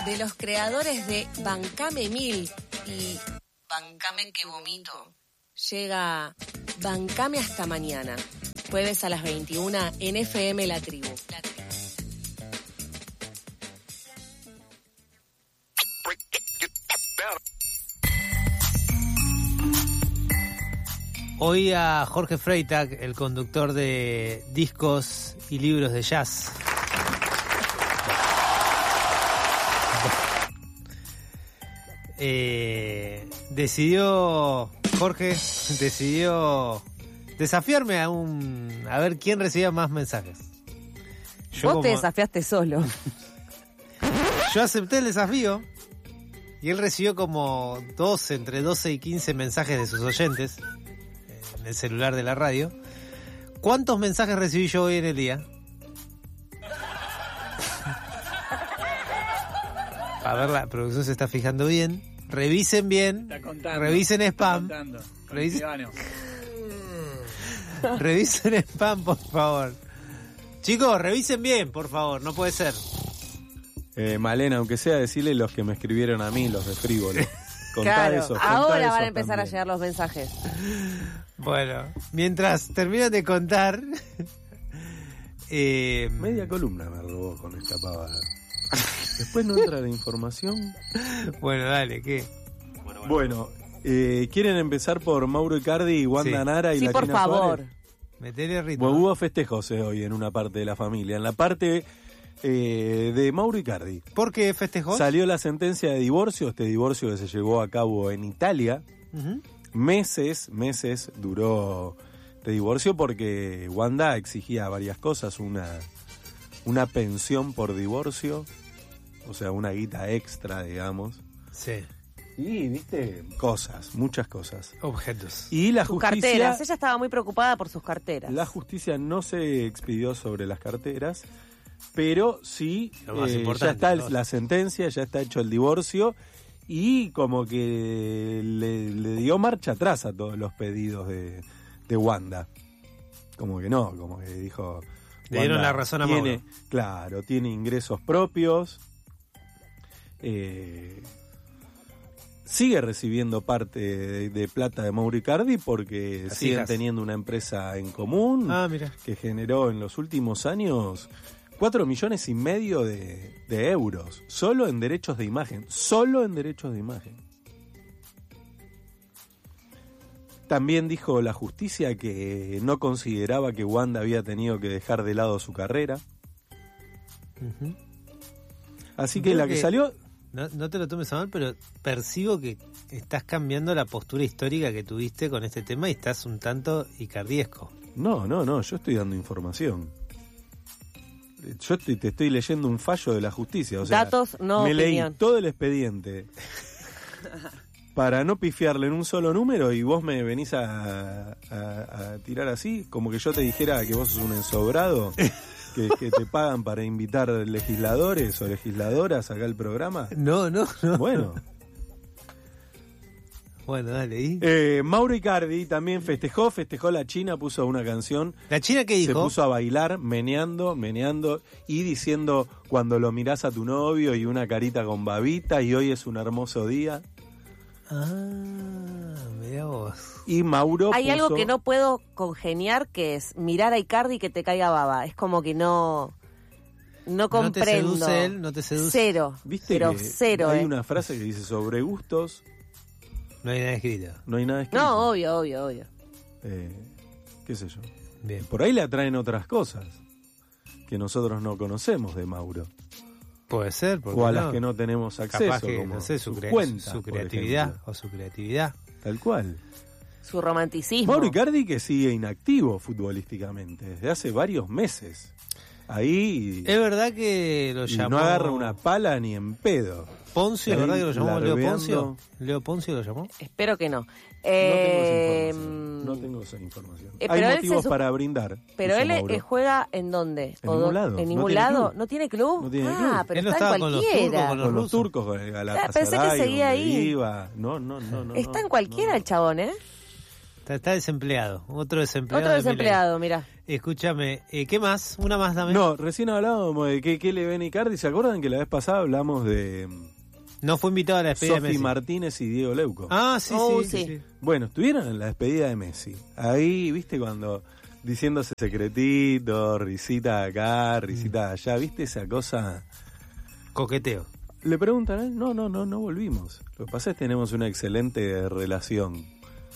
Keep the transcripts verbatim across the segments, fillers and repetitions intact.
de los creadores de Bancame Mil y Bancame que vomito, llega Bancame hasta mañana, jueves a las veintiuna en F M La Tribu. La Tribu. Hoy a Jorge Freitag, el conductor de discos y libros de jazz. Eh, decidió, Jorge, decidió desafiarme a un, a ver quién recibía más mensajes. Yo Vos como, te desafiaste solo. Yo acepté el desafío y él recibió como doce, entre doce y quince mensajes de sus oyentes en el celular de la radio. ¿Cuántos mensajes recibí yo hoy en el día? A ver, la producción se está fijando bien. Revisen bien. Está contando, revisen spam. Está Revisen... revisen spam, por favor. Chicos, revisen bien, por favor. No puede ser. Eh, Malena, aunque sea decirle los que me escribieron a mí, los de Frívolo. Claro, esos, ahora van a empezar también. a llegar los mensajes. Bueno, mientras terminan de contar... eh... Media columna me robó con esta pavada. Después no entra la información. Bueno, dale, ¿qué? Bueno, eh, ¿quieren empezar por Mauro Icardi y Wanda Sí. Nara y Sí, la por China favor. Suárez? Metele ritmo. Bueno, hubo festejos eh, hoy en una parte de la familia. En la parte eh, de Mauro Icardi. ¿Por qué festejó? Salió la sentencia de divorcio, este divorcio que se llevó a cabo en Italia. Uh-huh. Meses, meses duró este divorcio porque Wanda exigía varias cosas. Una, una pensión por divorcio, o sea, una guita extra, digamos. Sí. Y, viste, cosas, muchas cosas. Objetos. Y la Sus justicia... carteras. Ella estaba muy preocupada por sus carteras. La justicia no se expidió sobre las carteras, pero sí, Lo más eh, importante, ya está el- ¿no? la sentencia, ya está hecho el divorcio, y como que le, le dio marcha atrás a todos los pedidos de, de Wanda. Como que no, como que dijo... Le dieron Wanda la razón a tiene, Mauro. Claro, tiene ingresos propios, eh, sigue recibiendo parte de, de plata de Mauro Icardi porque Las siguen hijas. teniendo una empresa en común Ah, mira. que generó en los últimos años cuatro millones y medio de, de euros, solo en derechos de imagen, solo en derechos de imagen. También dijo la justicia que no consideraba que Wanda había tenido que dejar de lado su carrera. Uh-huh. Así que Creo la que, que- salió... No, no te lo tomes a mal, pero percibo que estás cambiando la postura histórica que tuviste con este tema y estás un tanto icardiesco. No, no, no, yo estoy dando información. Yo estoy- te estoy leyendo un fallo de la justicia. O sea, Datos, no me opinión. leí todo el expediente para no pifiarle en un solo número y vos me venís a, a- a tirar así, como que yo te dijera que vos sos un ensobrado, que, que te pagan para invitar legisladores o legisladoras acá al programa. No, no, no. Bueno, Bueno, dale. ¿Y? eh, Mauro Icardi también festejó, festejó la China, puso una canción. ¿La China qué Se dijo? puso a bailar, meneando, meneando y diciendo cuando lo mirás a tu novio y una carita con babita y hoy es un hermoso día. Ah, mirá vos. Y Mauro Hay puso- algo que no puedo congeniar, que es mirar a Icardi y que te caiga baba. Es como que no... No No te comprendo. seduce él, no te seduce. Cero. ¿Viste pero que cero, hay eh. una frase que dice sobre gustos No hay nada escrito. no hay nada escrito? No, obvio, obvio, obvio. Eh, qué sé yo. Bien. Por ahí le atraen otras cosas que nosotros no conocemos de Mauro. Puede ser, porque O a no. las que no tenemos acceso, Capaz que, como no sé, su, sus crea- cuentas, su por creatividad ejemplo. o su creatividad. Tal cual. Su romanticismo. Mauro Icardi que sigue inactivo futbolísticamente desde hace varios meses. Ahí Es verdad que lo y llamó no agarra una pala ni en pedo. Poncio, ¿es Ahí verdad que lo llamó Leo larveando. Poncio? ¿Leo Poncio lo llamó? Espero que no. No Eh, tengo esa información. No tengo esa información. eh, Hay pero él motivos se su- para brindar. Pero puso él eh, Mauro. juega ¿en dónde? En ¿O ningún dó- lado. ¿En No ningún tiene lado? club. ¿No tiene club? No tiene ah, club. pero Él no está estaba en con los cualquiera. turcos, con los Con los rusos. turcos, con el Ah, pensé que Galatasaray, seguía donde ahí. iba. No, no, no, no. Está no, en cualquiera no. el chabón, ¿eh? Está, está desempleado. Otro desempleado. Otro de desempleado, mirá. Milei. Escúchame, eh, ¿qué más? Una más dame. No, recién hablábamos de qué, qué le ven a Icardi. ¿Se acuerdan que la vez pasada hablamos de No fue invitado a la despedida de Sofi Messi. Martínez y Diego Leuco? Ah, sí, Oh, sí, sí. sí, sí. Bueno, estuvieron en la despedida de Messi. Ahí, viste, cuando diciéndose secretito, risita acá, risita allá, viste esa cosa. Coqueteo. Le preguntan a él, no, no, no, no volvimos. Lo que pasa es que tenemos una excelente relación.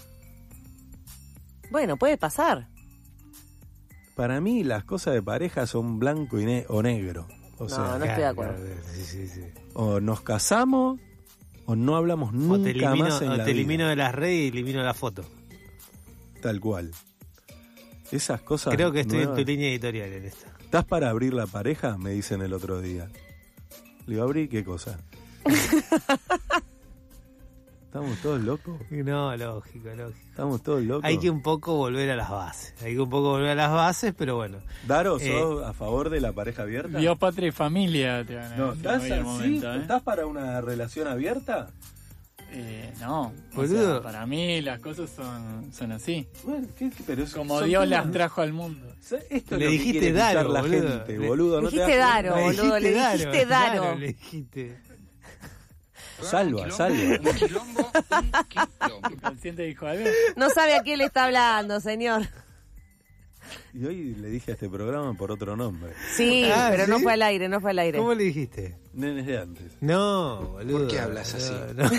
Bueno, puede pasar. Para mí las cosas de pareja son blanco y ne- o negro. O No, sea, no estoy de acuerdo. Sí, sí, sí. o nos casamos o no hablamos nunca O te elimino, más en o la te vida. elimino de las redes y elimino la foto. Tal cual. Esas cosas. Creo que estoy nuevas. en tu línea editorial en esta. ¿Estás para abrir la pareja? Me dicen el otro día. Le digo, ¿abrir qué cosa? ¿Estamos todos locos? No, lógico, lógico. ¿Estamos todos locos? Hay que un poco volver a las bases. Hay que un poco volver a las bases, pero bueno. Daro, Eh, ¿sos a favor de la pareja abierta? Dios, patria y familia. Te van a No, decir ¿estás hoy al así? momento, ¿eh? ¿Estás para una relación abierta? Eh, no, o Boludo. sea, para mí las cosas son, son así. Bueno, ¿qué, qué- pero es- Como son Dios temas- las trajo al mundo. Esto es Le lo que dijiste quiere escuchar Daro, la boludo. gente, Le- boludo. ¿no te Dijiste das Daro, cuenta? boludo, le dijiste Daro. Le dijiste. Salva, salva. ¿El consciente dijo algo? No sabe a quién le está hablando, señor. Y hoy le dije a este programa por otro nombre. Sí, Ah, pero no ¿sí? fue al aire, no fue al aire. ¿Cómo le dijiste? Nenes de antes. No, boludo. ¿Por qué hablas no, así? no.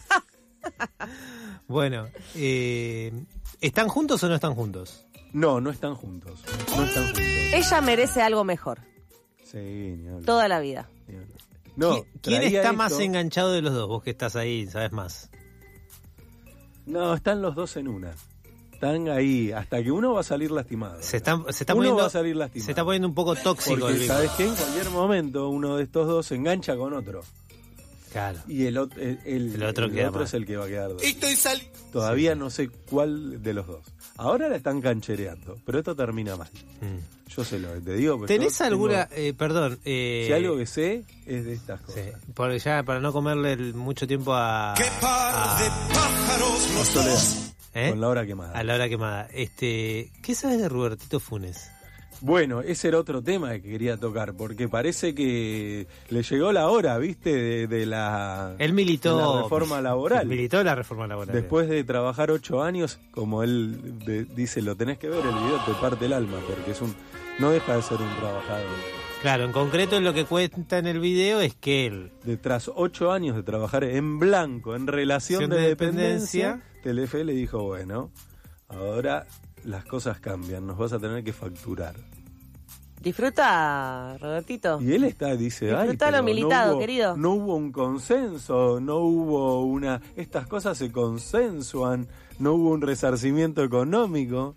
Bueno, eh, ¿están juntos o no están juntos? No, no están juntos. No están juntos. Ella merece algo mejor, Sí, ni hablar, toda la vida. ni hablar. No, ¿Qui- ¿Quién traía está esto- más enganchado de los dos? Vos que estás ahí, sabes más. No, están los dos en una. Están ahí, hasta que uno va a salir lastimado. Se está, se está Uno poniendo, va a salir lastimado. se está poniendo un poco tóxico el Porque, vínculo. ¿sabes qué? En cualquier momento uno de estos dos se engancha con otro. Claro. Y el, ot- el, el- El otro el queda otro mal. es el que va a quedar. dos. Estoy saliendo. Todavía no sé cuál de los dos. Ahora la están canchereando, pero esto termina mal. Mm. Yo se lo te digo. porque ¿Tenés yo tengo- alguna, eh, perdón, eh, Si algo que sé es de estas sí, cosas. porque ya para no comerle el- mucho tiempo a, ¡Qué par de pájaros Con los Soledad, dos! ¿eh? con la hora quemada. a la hora quemada. Este, ¿qué sabes de Robertito Funes? Bueno, ese era otro tema que quería tocar, porque parece que le llegó la hora, ¿viste? De, de la, Él militó de la reforma laboral. Militó la reforma laboral. Después de trabajar ocho años, como él de- dice, lo tenés que ver, el video te parte el alma, porque es un no deja de ser un trabajador. Claro, en concreto lo que cuenta en el video es que él De tras ocho años de trabajar en blanco, en relación Acción de, de dependencia, dependencia, Telefe le dijo, bueno, ahora las cosas cambian, nos vas a tener que facturar. Disfruta, Robertito. Y él está, dice, ay, Disfrutá pero lo militado, no hubo, querido. no hubo un consenso, no hubo una... Estas cosas se consensuan, no hubo un resarcimiento económico.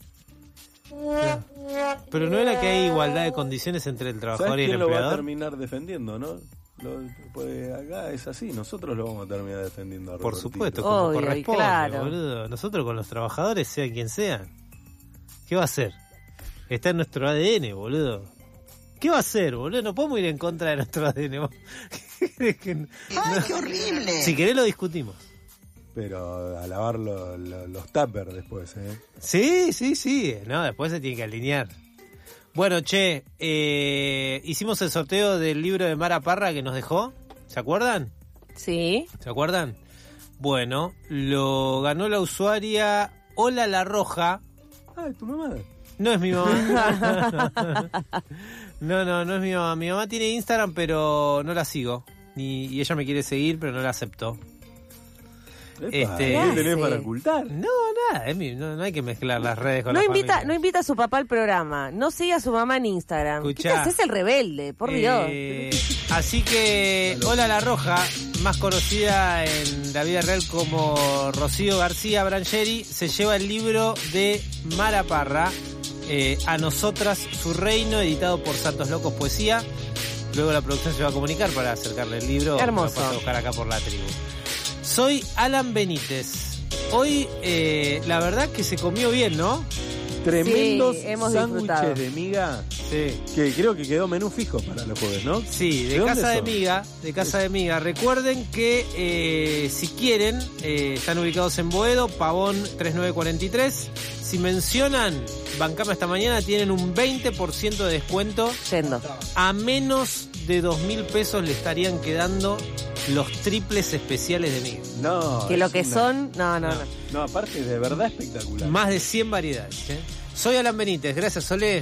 Pero no era que hay igualdad de condiciones entre el trabajador ¿Sabes y el quién lo va a empleador. terminar defendiendo, no? Lo- pues acá es así, nosotros lo vamos a terminar defendiendo a Por Robertito. supuesto, como Obvio, y corresponde, claro. boludo. Nosotros con los trabajadores, sean quien sean. ¿Qué va a hacer? Está en nuestro A D N, boludo. ¿Qué va a hacer, boludo? No podemos ir en contra de nuestro A D N. ¿Qué crees que no? ¡Ay, qué horrible! Si querés lo discutimos. Pero a lavar lo- lo- los tuppers después, ¿eh? Sí, sí, sí. No, después se tiene que alinear. Bueno, che, eh, hicimos el sorteo del libro de Mara Parra que nos dejó. ¿Se acuerdan? Sí. ¿Se acuerdan? Bueno, lo ganó la usuaria Hola La Roja. Ah, tu mamá. No es mi mamá. No, no, no es mi mamá. Mi mamá tiene Instagram, pero no la sigo. Ni, y ella me quiere seguir, pero no la aceptó. Epa, Este- ¿qué tenés Sí. para ocultar? No, nada, es mi- no, no hay que mezclar las redes con No la invita, familia. no invita a su papá al programa. No sigue a su mamá en Instagram. ¿Qué te Escuchá. haces el rebelde? Por Dios. Eh, así que Hola La Roja, más conocida en la vida real como Rocío García Brancheri, se lleva el libro de Mara Parra, eh, A Nosotras Su Reino, editado por Santos Locos Poesía. Luego la producción se va a comunicar para acercarle el libro. Hermoso. Lo vas a buscar acá por la tribu. Soy Alan Benítez. Hoy, eh, la verdad que se comió bien, ¿no? Tremendos Sí, hemos disfrutado. sándwiches de miga Sí. Que creo que quedó menú fijo para los jueves, ¿no? Sí, de, ¿De dónde Casa de son? Miga, de Casa de Miga. Recuerden que eh, si quieren, eh, están ubicados en Boedo, Pavón tres nueve cuatro tres. Si mencionan Bancame Hasta Mañana, tienen un veinte por ciento de descuento. Yendo. A menos de dos mil pesos le estarían quedando los triples especiales de Miga. No. Que lo es que una- son, no, no, no. No, aparte, de verdad espectacular. Más de cien variedades. ¿eh? Soy Alan Benítez, gracias Solé.